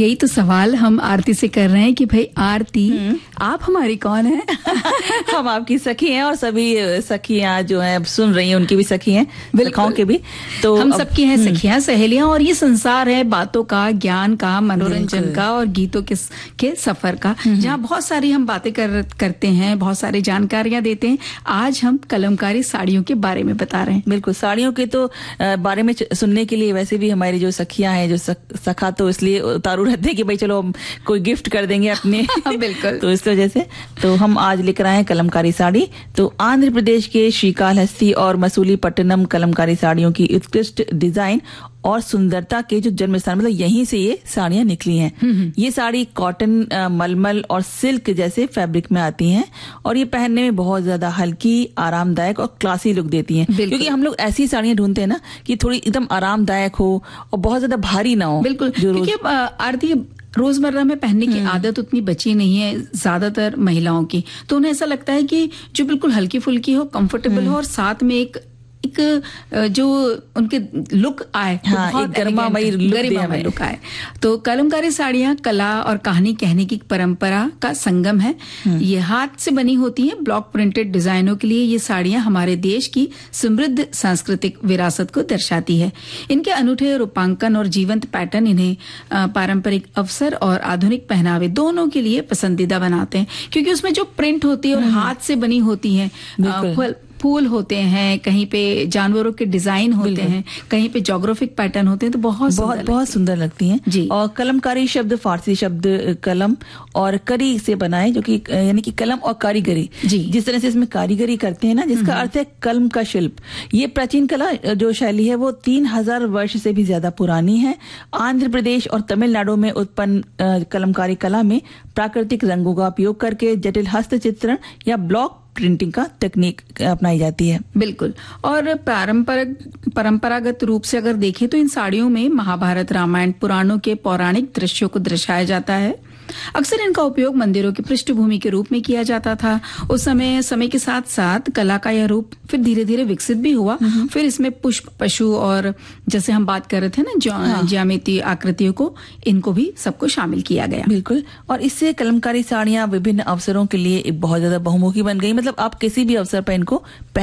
यही तो सवाल हम आरती से कर रहे हैं कि भाई आरती, आप हमारी कौन है? हम आपकी सखी हैं और सभी सखियां जो हैं सुन रही हैं उनकी भी सखी हैं, सखाओं के भी। तो हम सबकी हैं सखियां, सहेलियां, और ये संसार है बातों का, ज्ञान का, मनोरंजन का और गीतों के सफर का, जहाँ बहुत सारी हम बातें करते हैं, बहुत सारी जानकारियां देते हैं। आज हम कलमकारी साड़ियों के बारे में बता रहे हैं। बिल्कुल, साड़ियों के तो बारे में सुनने के लिए वैसे भी हमारी जो सखियां हैं, जो सखा तो इसलिए उतारू रहते हैं कि भाई चलो हम कोई गिफ्ट कर देंगे अपने। बिल्कुल। तो इस वजह से तो हम आज लेकर आए हैं कलमकारी साड़ी। तो आंध्र प्रदेश के श्रीकालहस्ती और मसूलीपट्टनम कलमकारी साड़ियों की उत्कृष्ट डिजाइन और सुंदरता के जो जन्म स्थान, मतलब यहीं से ये साड़ियां निकली हैं। ये साड़ी कॉटन, मलमल और सिल्क जैसे फैब्रिक में आती हैं और ये पहनने में बहुत ज्यादा हल्की, आरामदायक और क्लासी लुक देती हैं। क्योंकि हम लोग ऐसी साड़ियां ढूंढते हैं ना कि थोड़ी एकदम आरामदायक हो और बहुत ज्यादा भारी ना हो। बिल्कुल, क्योंकि आरती रोजमर्रा में पहनने की आदत उतनी बची नहीं है ज्यादातर महिलाओं की, तो उन्हें ऐसा लगता है कि जो बिल्कुल हल्की फुल्की हो, कंफर्टेबल हो और साथ में एक जो उनके लुक आए, हाँ, एक गरिमामयी लुक आए। तो कलमकारी साड़ियां कला और कहानी कहने की परंपरा का संगम है। ये हाथ से बनी होती हैं। ब्लॉक प्रिंटेड डिजाइनों के लिए ये साड़ियां हमारे देश की समृद्ध सांस्कृतिक विरासत को दर्शाती है। इनके अनूठे रूपांकन और जीवंत पैटर्न इन्हें पारंपरिक अवसर और आधुनिक पहनावे दोनों के लिए पसंदीदा बनाते हैं, क्योंकि उसमें जो प्रिंट होती है और हाथ से बनी होती है, फूल होते हैं, कहीं पे जानवरों के डिजाइन होते हैं, कहीं पे ज्योग्राफिक पैटर्न होते हैं, तो बहुत सुंदर लगती हैं जी। और कलमकारी शब्द फारसी शब्द कलम और करी से बना है, जो कि यानी कि कलम और कारीगरी जी। जिस तरह से इसमें कारीगरी करते हैं ना, जिसका अर्थ है कलम का शिल्प। ये प्राचीन कला जो शैली है वो 3000 वर्ष से भी ज्यादा पुरानी है। आंध्र प्रदेश और तमिलनाडु में उत्पन्न कलमकारी कला में प्राकृतिक रंगों का उपयोग करके जटिल हस्तचित्रण या ब्लॉक प्रिंटिंग का तकनीक अपनाई जाती है। बिल्कुल। और परंपरागत रूप से अगर देखें तो इन साड़ियों में महाभारत, रामायण, पुराणों के पौराणिक दृश्यों को दर्शाया जाता है। अक्सर इनका उपयोग मंदिरों की पृष्ठभूमि के रूप में किया जाता था। उस समय के साथ साथ कला का यह रूप फिर धीरे धीरे विकसित भी हुआ। फिर इसमें पुष्प, पशु और जैसे हम बात कर रहे थे ना, ज्यामितीय आकृतियों को, इनको भी सबको शामिल किया गया। बिल्कुल। और इससे कलमकारी साड़ियां विभिन्न अवसरों के लिए एक बहुत ज्यादा बहुमुखी बन गई। मतलब आप किसी भी अवसर पर इनको